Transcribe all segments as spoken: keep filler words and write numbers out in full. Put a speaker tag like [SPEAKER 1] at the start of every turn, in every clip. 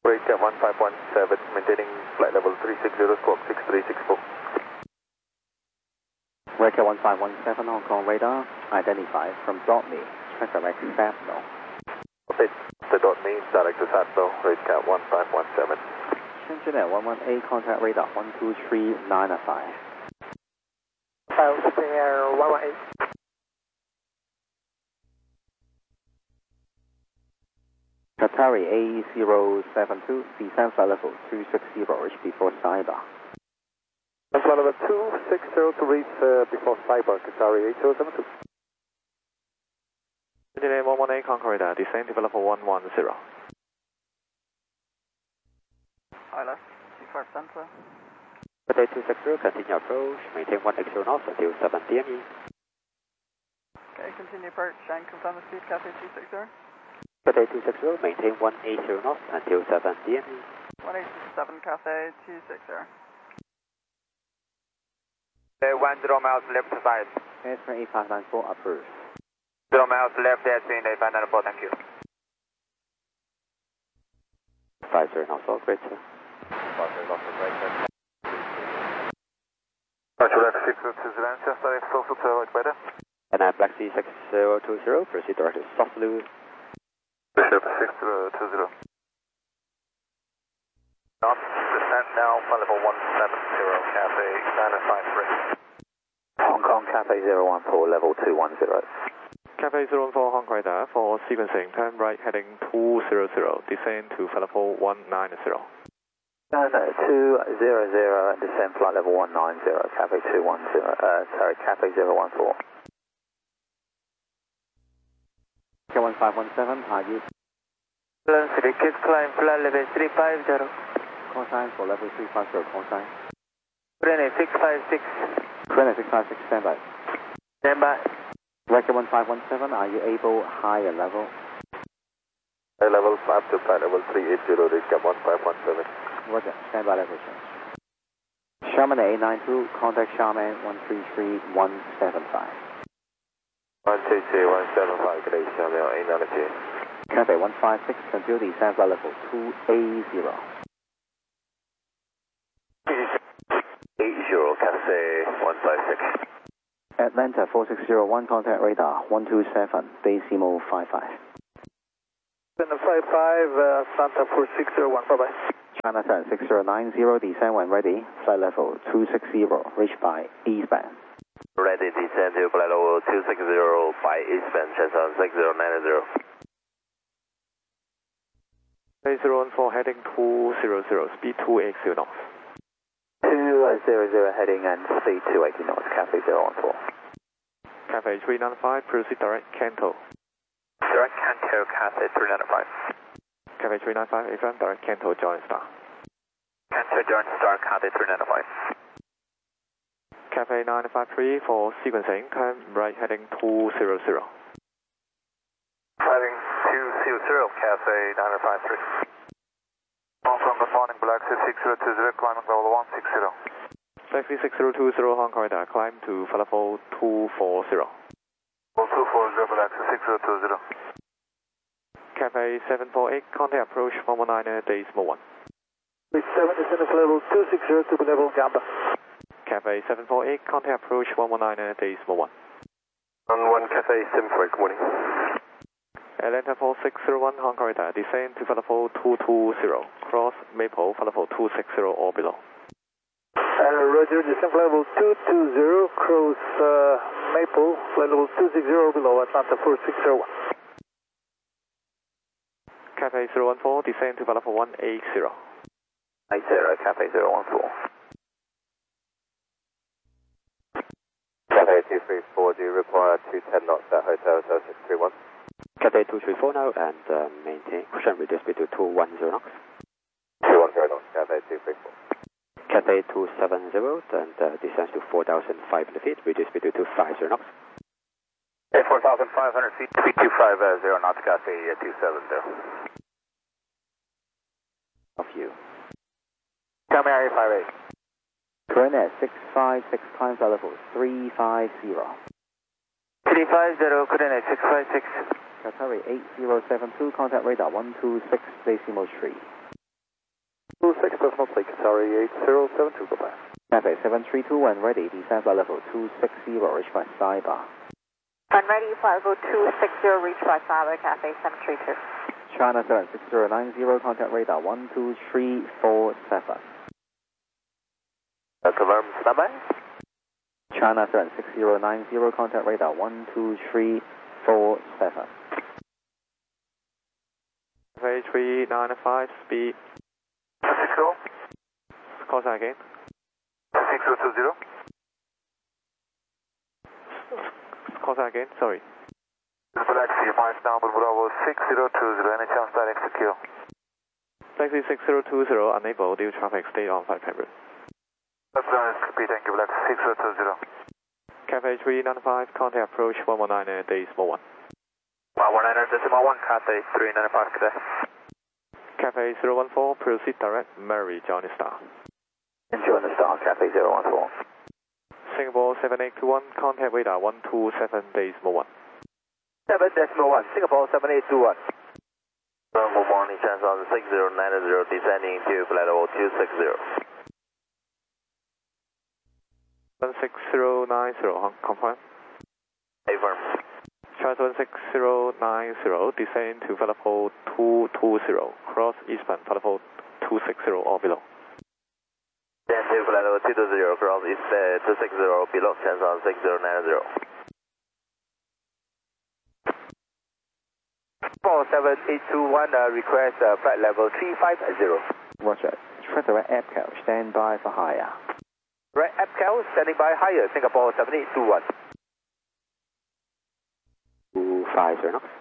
[SPEAKER 1] Rate one five one seven, maintaining flight level three six zero, squawk six three six four.
[SPEAKER 2] Radar one five one seven, Hong Kong radar, identified from dot me, check direct Sapno.
[SPEAKER 1] Okay, the dot me, direct to Sapno, rate one five one seven.
[SPEAKER 2] Shenzhen at one one eight, contact radar one two three nine five.
[SPEAKER 3] Files there, one one eight.
[SPEAKER 2] Qatari A zero seven two, descend flight level two six zero, reach before Saiba.
[SPEAKER 1] Flight level two six zero to reach uh, before Saiba, Qatari A zero seven two.
[SPEAKER 4] Engineer one one eight, Concord radar, descend to level one one zero.
[SPEAKER 3] I left, two five center.
[SPEAKER 2] Cathay two six zero, continue approach, maintain one eighty knots until seven D M E.
[SPEAKER 3] Okay, continue approach and confirm the speed, Cathay two six zero.
[SPEAKER 2] Cathay two six zero, maintain one eighty knots until seven D M E.
[SPEAKER 3] one eighty-seven, Cathay two six zero.
[SPEAKER 5] Uh, one zero miles left side.
[SPEAKER 2] Transfer eight five nine four approved.
[SPEAKER 5] Zero miles left, that's in eight five nine four, thank you.
[SPEAKER 2] five zero knots, all great sir.
[SPEAKER 1] five zero knots, great sir. Roger, left six zero two zero, just direct social to right better.
[SPEAKER 2] And I'm Black Sea six zero two zero, proceed direct to Softlu.
[SPEAKER 1] Bishop six zero two zero. Not descent now, flight level one seven zero, Cathay nine five three.
[SPEAKER 2] Hong Kong Cathay zero one four, level two one zero.
[SPEAKER 4] Cathay zero one four, Hong Kong radar, for sequencing, turn right heading two zero zero, descend to flight level one nine zero.
[SPEAKER 2] No, no, two zero zero, descend flight level one nine zero, Cathay two one zero, uh, sorry, Cathay zero one four. K one five one seven, are you?
[SPEAKER 3] Learn three, kiss climb, flight level three five zero.
[SPEAKER 2] Call sign for level three five zero, call sign.
[SPEAKER 3] Coordinate six five six.
[SPEAKER 2] Coordinate six five six, stand by.
[SPEAKER 3] Stand by.
[SPEAKER 2] Record one five one seven, are you able higher level?
[SPEAKER 1] High level five to flight level three eight zero, reach one five one seven.
[SPEAKER 2] Roger, stand by level change. Sharman eight nine two, contact Sharman one three three one seven five.
[SPEAKER 1] one two three one seven five, good day, Sharman eight nine two.
[SPEAKER 2] Cathay one five six, continue descent flight level two eight zero.
[SPEAKER 1] eight zero, Cathay one five six.
[SPEAKER 2] Atlanta four six zero one, contact radar one two seven, decimal five five.
[SPEAKER 3] Atlanta five five, uh, Santa four six zero one, bye bye.
[SPEAKER 2] China ten six zero nine zero, descend when ready, flight level two six zero, reached by eastbound.
[SPEAKER 1] Ready, descend to flight level two six zero by eastbound, China six zero nine zero.
[SPEAKER 4] Cathay zero one four, heading two zero zero, speed two eighty knots.
[SPEAKER 2] two zero zero heading and speed two eighty knots, Cathay zero one four.
[SPEAKER 4] Cathay three nine five, proceed direct Kanto.
[SPEAKER 5] Direct Kanto, Cathay three nine five.
[SPEAKER 4] Cathay three nine five, F M, direct Kanto, Joint Star.
[SPEAKER 5] Kanto, Joint Star, Cathay three nine five.
[SPEAKER 4] Cathay nine five three for sequencing, turn right heading two zero zero.
[SPEAKER 1] Heading two zero zero, Cathay nine five three. Hong Kong, good morning, Black Sea six zero two zero, climbing level one six zero.
[SPEAKER 4] Black Sea six zero two zero, Hong Kong radar, climb to flight level two four zero.
[SPEAKER 1] two four zero, Black Sea six zero two zero.
[SPEAKER 4] Cathay seven four eight, contact approach one one nine, decimal one.
[SPEAKER 3] With seven descend of level two six zero to level Gamba.
[SPEAKER 4] Cathay seven four eight, contact approach one one nine, decimal one.
[SPEAKER 1] On one Cathay seven four eight, good morning.
[SPEAKER 4] Atlanta four six zero one, Hong Kong radar, descend to flight level two two zero, cross Maple, flight level two six zero or below.
[SPEAKER 3] Uh, Roger, descend flight level two two zero, cross uh, Maple, flight level two six zero below, Atlanta four six zero one.
[SPEAKER 4] Cathay zero one four, descend to flight level one eight zero.
[SPEAKER 2] eight zero, Cathay zero one four.
[SPEAKER 1] Cathay two three four, do you require two ten knots at Hotel zero six three one?
[SPEAKER 2] Cathay two three four now and uh, maintain cushion reduce speed to two one zero knots.
[SPEAKER 1] two one zero knots, Cathay two three four.
[SPEAKER 2] Cathay two seven zero and uh, descends to four thousand five hundred feet, reduce speed to two five zero knots.
[SPEAKER 5] Okay, four thousand five hundred feet, speed two five zero knots, Cathay two seven zero.
[SPEAKER 2] Of you.
[SPEAKER 5] Coming area five eight.
[SPEAKER 2] Coordinate six five six, climb flight level three five zero.
[SPEAKER 3] three five zero, coordinate six five six.
[SPEAKER 2] Qatari eight zero seven two, contact radar one two six decimal three.
[SPEAKER 3] two six decimal plate, Qatari eight zero seven two, goodbye.
[SPEAKER 2] Cathay seven three two one ready, descend flight level two six zero, reach by sidebar.
[SPEAKER 6] I'm ready, flight level two six zero, reach by sidebar, Cathay seven three two.
[SPEAKER 2] China seven six zero nine zero, contact radar one two three four seven.
[SPEAKER 5] Uh, confirm standby.
[SPEAKER 2] China seven six zero nine zero, contact radar one two three four seven.
[SPEAKER 4] Cafe three nine five, speed.
[SPEAKER 1] two six zero.
[SPEAKER 4] Call sign again.
[SPEAKER 1] two six zero two zero.
[SPEAKER 4] Call sign again, sorry.
[SPEAKER 1] Taxi, miles down, Bravo six zero two zero, any chance direct secure?
[SPEAKER 4] Taxi six zero two zero, unable due traffic, stay on flight camera.
[SPEAKER 1] That's done, repeat, thank you, Black six zero two zero.
[SPEAKER 4] Cafe three nine five, contact approach one one nine decimal one.
[SPEAKER 5] one one nine decimal one, Cathay three nine five, Cathay.
[SPEAKER 4] Cafe zero one four, proceed direct, Mary Johnny Star.
[SPEAKER 2] Join the star, Cathay zero one four.
[SPEAKER 4] Singapore seven eight two one, contact radar one two seven decimal one.
[SPEAKER 5] seven decimal one, Singapore seven eight two one. Good morning, chance on six zero nine zero, descending to flight level two six zero.
[SPEAKER 4] one six zero nine zero, confirm.
[SPEAKER 5] Affirm.
[SPEAKER 4] Chance one six zero nine zero, descend to flight level two two zero, cross eastbound flight level two six zero or below.
[SPEAKER 5] Descend to flight level two two zero, cross east uh, two six zero below, chance on six zero nine zero. four seven eight two one, uh, request uh, flight level three five zero.
[SPEAKER 2] Roger. Track direct Epco, stand by for higher.
[SPEAKER 5] Right, Epcal, standing by higher, Singapore seven eight two one.
[SPEAKER 2] two five zero knots.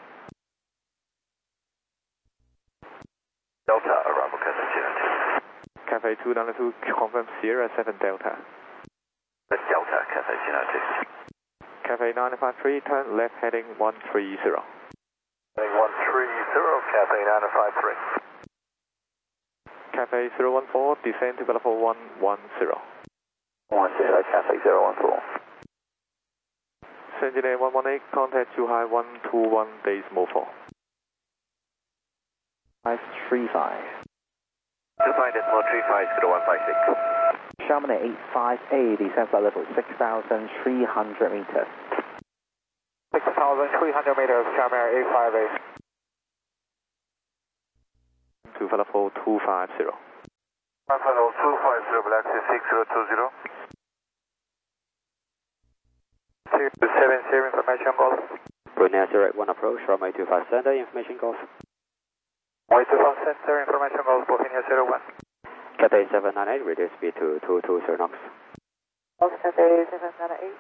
[SPEAKER 5] Delta, Bravo, Cathay
[SPEAKER 4] Cafe two nine two, confirm Sierra seven Delta.
[SPEAKER 5] Delta, Cathay zero two.
[SPEAKER 4] Cafe nine five three, turn left heading one three zero.
[SPEAKER 1] Heading one three zero, Cathay nine five three.
[SPEAKER 4] Cafe zero one four, descend to level one one zero.
[SPEAKER 2] one zero, Cathay zero one four.
[SPEAKER 4] Engineer one one eight, contact Zhuhai one two one decimal four.
[SPEAKER 2] five three five.
[SPEAKER 5] two five decimal three five, Scudo one five six.
[SPEAKER 2] Chamonix eight five eight, descend flight level six thousand three hundred meters.
[SPEAKER 3] six thousand three hundred meters, Chamonix eight five eight.
[SPEAKER 4] To flight level two five zero.
[SPEAKER 1] Hello, two five zero, Black six zero two zero. two seven zero, information golf.
[SPEAKER 7] Brunei zero eight one approach, runway two five center, information golf.
[SPEAKER 1] Way two five center, information golf, Bohemia zero one.
[SPEAKER 7] Cathay seven nine eight, reduce speed to two two zero knots.
[SPEAKER 6] Cathay seven nine eight.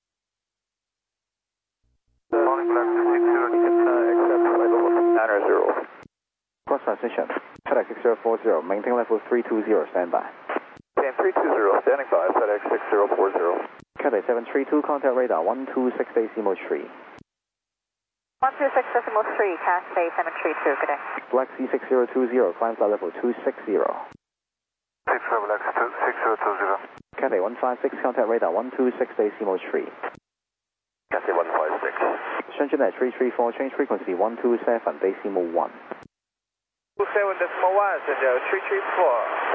[SPEAKER 1] Morning, Black six zero, uh, accept flight level nine zero.
[SPEAKER 2] Cross transition. FedEx six zero four zero, maintain level three two zero, stand by.
[SPEAKER 1] ten three two zero, standing by, FedEx six zero four zero.
[SPEAKER 2] Cathay seven three two, contact radar one two six decimal three.
[SPEAKER 6] one two six decimal three, Cathay seven three two, good day.
[SPEAKER 2] Black Sea six zero two zero, climb flight level two six zero.
[SPEAKER 1] six zero, Black six zero two zero.
[SPEAKER 2] Cathay one five six, contact radar one two six decimal three.
[SPEAKER 5] Cathay one five six.
[SPEAKER 2] Shenzhen at three three four, change frequency one two seven decimal one.
[SPEAKER 5] two seven decimal one, Shenzhen three three four.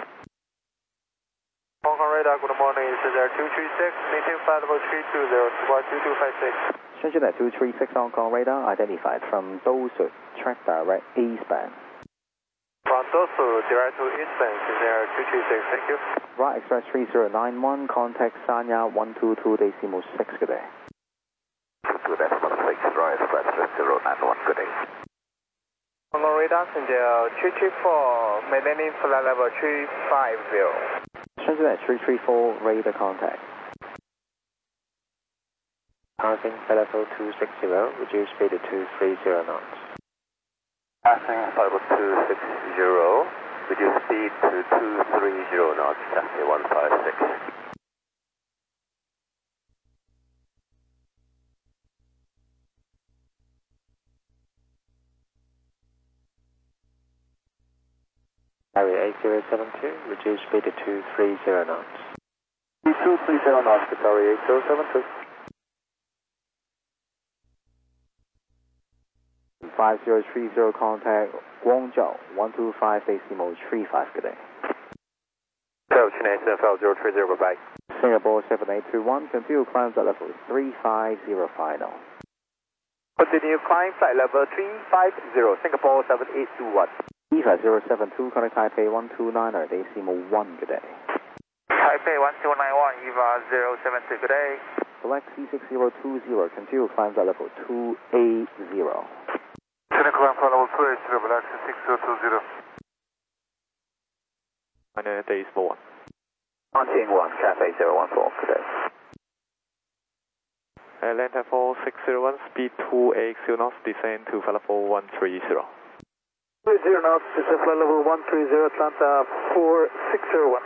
[SPEAKER 5] Hong Kong radar, good morning, Shenzhen two three six, maintain flight level three two zero, squad two two five six.
[SPEAKER 2] Shenzhen at two three six, Hong Kong radar identified from Dosu, track direct eastbound.
[SPEAKER 5] From Dosu, direct to eastbound, Shenzhen two three six, thank you.
[SPEAKER 2] Right Express three zero nine one, contact Sanya one two two decimal six, good day.
[SPEAKER 5] two decimal six, right Express three zero nine one, good day.
[SPEAKER 3] Hong Kong radar, Shenzhen three three four, maintaining flight level three five zero.
[SPEAKER 2] Shenzhen at three three four, radar contact.
[SPEAKER 7] Passing flight level two six zero, reduce speed to two three zero knots.
[SPEAKER 5] Passing flight level two six zero, reduce speed to two three zero knots, taxi one five six.
[SPEAKER 7] Area eight zero seven two, reduce speed to two three zero knots.
[SPEAKER 3] two three zero knots, Qatari eight zero seven two.
[SPEAKER 2] five zero three zero, contact Guangzhou one two five decimal three five, good day.
[SPEAKER 5] Canadian F L zero three zero, bye-bye.
[SPEAKER 2] Singapore seven eight two one, continue climb at level three five zero final.
[SPEAKER 3] Continue climb flight level three five zero, Singapore seven eight two one.
[SPEAKER 2] EVA zero seven two, contact Taipei one two nine, decimal one, good day.
[SPEAKER 1] Taipei one two nine one, EVA zero seven two, good day.
[SPEAKER 2] Select C six zero two zero, continue climb at level two eight zero.
[SPEAKER 1] Continue climb flight level two eight zero, Black C six zero two zero.
[SPEAKER 4] Niner decimal one.
[SPEAKER 2] Hunting one, Cathay zero one four, good day.
[SPEAKER 4] Atlanta four six zero one, speed two eight zero knots, descend to flight level one three zero.
[SPEAKER 3] two zero knots, descend flight level one three zero, Atlanta four six zero one.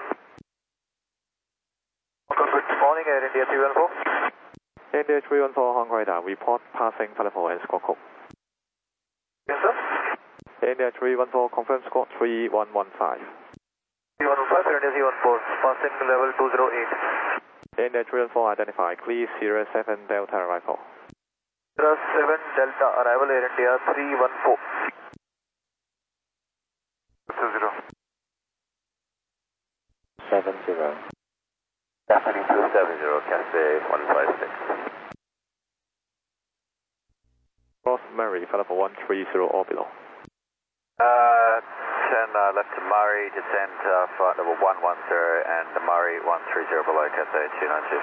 [SPEAKER 1] Good morning, Air India three one four.
[SPEAKER 4] India three one four, Hong Kong radar, report passing flight level and squawk code.
[SPEAKER 1] Yes, sir.
[SPEAKER 4] India three one four, confirm squawk three one one five.
[SPEAKER 1] three one one five, Air India three one four, passing level two zero eight.
[SPEAKER 4] India three one four, identified, clear Sierra seven Delta arrival.
[SPEAKER 1] Sierra seven Delta arrival, Air India three one four. two zero.
[SPEAKER 7] seven zero.
[SPEAKER 5] Definitely two seven zero, Cathay one five six.
[SPEAKER 4] Cross Murray, flight level one three zero or below.
[SPEAKER 5] Uh, turn uh, left to Murray, descend uh, flight level one one zero and the Murray one three zero below Cathay two nine two.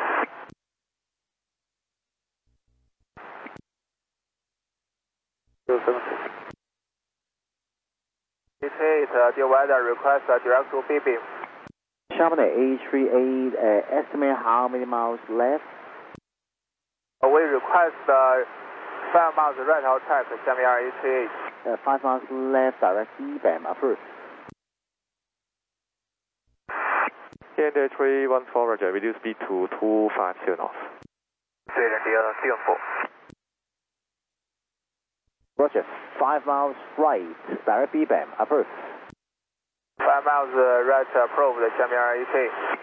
[SPEAKER 3] This is uh, the weather request uh, direct to B beam.
[SPEAKER 2] Chamonix A three eight, uh, estimate how many miles left?
[SPEAKER 3] Uh, we request uh, five miles right out track, Xiamen A three eight.
[SPEAKER 2] Uh, five miles left, direct E B A M, approved.
[SPEAKER 4] India three one four, roger, reduce speed to two five zero knots.
[SPEAKER 1] Air India three one four.
[SPEAKER 2] Roger, five miles right, direct E B A M, approved.
[SPEAKER 3] five miles uh, right approved, Xiamen A three eight.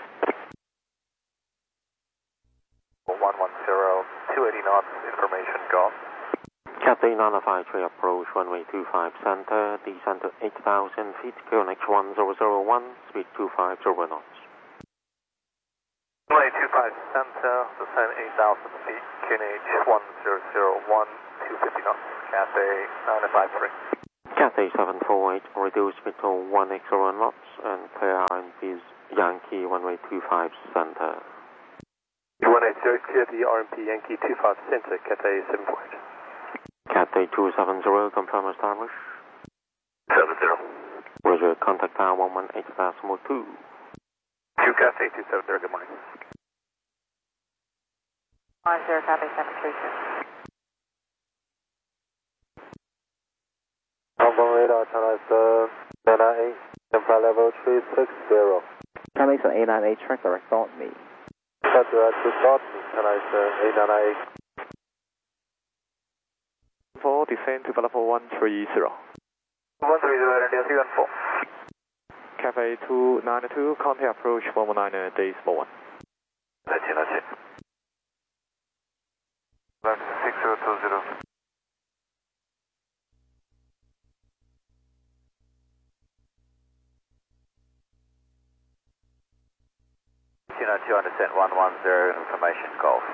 [SPEAKER 1] one one zero, two eighty knots, information gone.
[SPEAKER 7] Cathay nine five three approach runway two five center, descend to eight thousand feet, Q N H one zero zero one, speed two five zero knots.
[SPEAKER 1] Runway two five center, descend eight thousand feet, Q N H one zero zero one, two fifty knots, Cathay nine five three.
[SPEAKER 7] Cathay seven four eight, reduce speed to one eight zero knots and clear R N P's Yankee runway two five center.
[SPEAKER 5] one eight zero, clear the R M P Yankee two five center, Cathay seven four eight.
[SPEAKER 7] Cathay two seven zero, confirm establish.
[SPEAKER 5] seven zero.
[SPEAKER 7] Roger, contact tower one one eight decimal two.
[SPEAKER 5] two Cathay two seven zero, good morning.
[SPEAKER 6] One zero, copy seven three two.
[SPEAKER 3] Hong Kong radar, channel is nine nine eight, flight level three six zero.
[SPEAKER 2] Channel is eight nine eight, track direct dot me.
[SPEAKER 3] Track direct to dot me, channel is eight nine eight.
[SPEAKER 4] four, descend to flight level one three zero.
[SPEAKER 1] one three zero, Air India three one four.
[SPEAKER 4] Cathay two nine two, contact approach one one nine, decimal one.
[SPEAKER 5] That's it, that's it.
[SPEAKER 1] Black C six zero two zero.
[SPEAKER 5] two nine two on descent one one zero, information golf.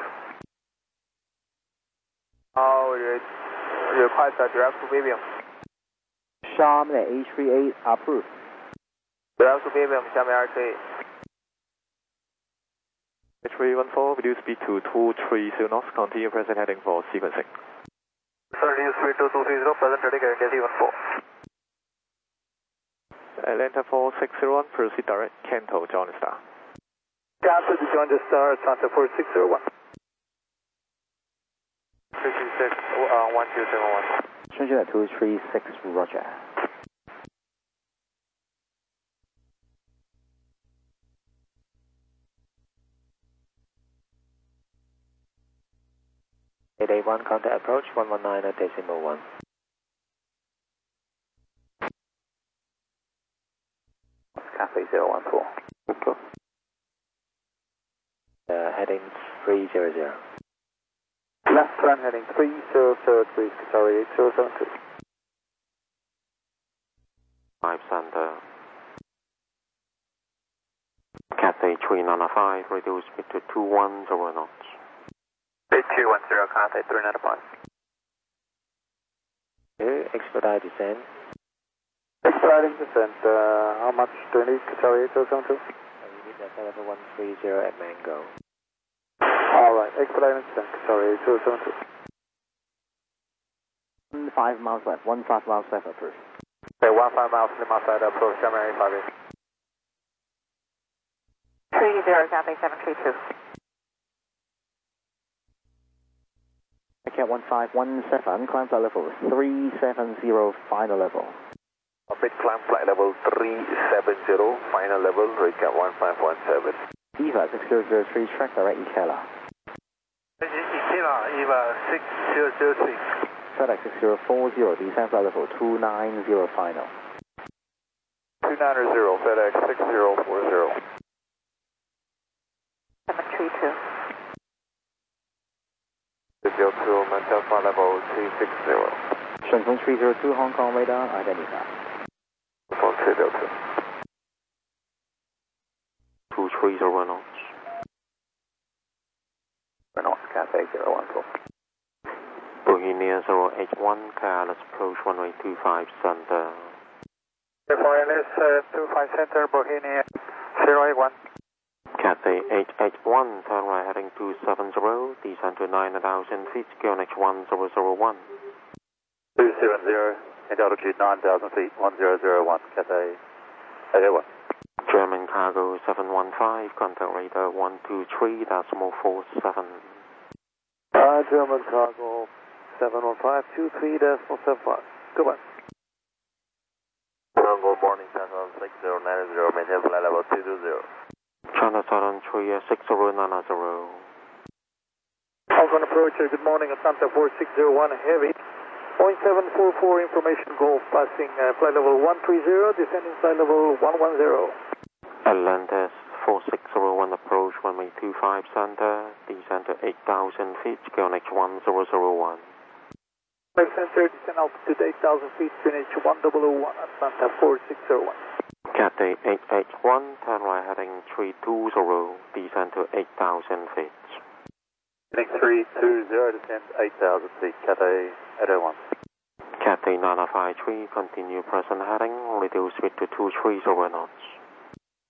[SPEAKER 3] Oh, re request a direct to B beam.
[SPEAKER 2] Chamonix A three eight, approved.
[SPEAKER 3] Direct to B beam, Xiamen A three eight.
[SPEAKER 4] three one four, reduce speed to two three zero knots, continue present heading for sequencing.
[SPEAKER 1] Sir, reduce speed to two three zero, present heading Air India three one four.
[SPEAKER 4] Atlanta four six zero one, proceed direct, Kanto, John Star.
[SPEAKER 3] Captain to join the star, Atlanta four six zero one.
[SPEAKER 1] three three six, uh, one two seven one.
[SPEAKER 2] Change that two three six, roger.
[SPEAKER 7] eight eight one, contact approach one one nine, decimal one.
[SPEAKER 2] Cathay zero one four.
[SPEAKER 7] Okay. Uh, heading three zero zero.
[SPEAKER 3] Left turn heading three zero zero three, sorry, eight zero seven two.
[SPEAKER 7] five center. Cathay Cathay three nine five, reduce speed to two one zero knots.
[SPEAKER 5] Speed two one zero, Cathay three nine five.
[SPEAKER 2] Expedite descent.
[SPEAKER 3] Expediting descent, uh, how much do you need to tell eight zero seven two?
[SPEAKER 2] You need that level one three zero at Mango.
[SPEAKER 3] Alright, expediting descent, sorry, eight zero seven two.
[SPEAKER 2] Five miles left, one five miles left approach.
[SPEAKER 3] Okay, one five miles, lima side approach, Gemini five eight.
[SPEAKER 6] three zero, Cathay seven three two.
[SPEAKER 2] Cat one five one seven, climb flight level three seven zero, final level.
[SPEAKER 5] Orbit climb flight level three seven zero, final level, recap one five one seven.
[SPEAKER 2] Eva six zero zero three, track direct Ikela.
[SPEAKER 3] Ikela, Eva six zero zero three.
[SPEAKER 2] FedEx six zero four zero, descent flight level two nine zero, final.
[SPEAKER 1] two nine zero, FedEx six zero four zero.
[SPEAKER 6] seven three two.
[SPEAKER 1] zero two, maintain flight level three six zero.
[SPEAKER 2] Shenzhen three zero two, Hong Kong radar, identify.
[SPEAKER 1] Phone three zero two.
[SPEAKER 7] two three zero knots.
[SPEAKER 2] Renault, Cathay zero one four.
[SPEAKER 7] Bohemia zero eight one, Careless approach runway two five center.
[SPEAKER 3] Wireless uh, two five center, Bohemia zero eight one.
[SPEAKER 7] Cathay eight eight one, turn right heading two seven zero, descend to nine thousand feet, Q N H one zero zero one.
[SPEAKER 5] two seven zero, and altitude nine thousand feet, one zero zero one, Cathay eight eight one.
[SPEAKER 7] German cargo seven one five, contact radar one two three decimal four seven.
[SPEAKER 3] Uh, German cargo seven one five two three decimal seven five. Goodbye.
[SPEAKER 5] Good morning, China six zero nine zero, maintain flight level two two zero.
[SPEAKER 7] China Southern three six zero nine zero.
[SPEAKER 3] Falcon approach, uh, good morning, Atlanta four six zero one, heavy. Point seven four four, information golf, passing uh, flight level one three zero, descending flight level one one zero.
[SPEAKER 7] Atlantis four six zero one, approach runway two five center, descend to eight thousand feet, Q N H one zero zero one.
[SPEAKER 3] five center, descend altitude eight thousand feet, Q N H one zero zero one, Atlanta four six zero one.
[SPEAKER 7] Cathay eight eight one, turn right heading three two zero, descend to eight thousand feet.
[SPEAKER 5] three two zero, descend eight thousand feet, Cathay eight eight one.
[SPEAKER 7] Cathay nine five three, continue present heading, reduce speed to two three zero knots.